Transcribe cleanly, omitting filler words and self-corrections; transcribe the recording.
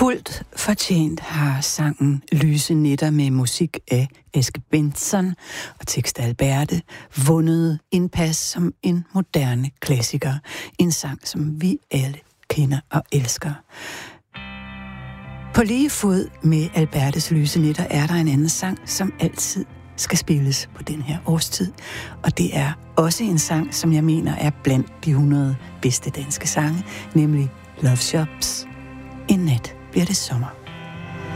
Fuldt fortjent har sangen Lyse Nætter med musik af Eske Bentzon og tekst af Alberte vundet indpas som en moderne klassiker. En sang, som vi alle kender og elsker. På lige fod med Albertes Lyse Nætter er der en anden sang, som altid skal spilles på den her årstid. Og det er også en sang, som jeg mener er blandt de 100 bedste danske sange, nemlig Love Shops. En nat bliver det sommer.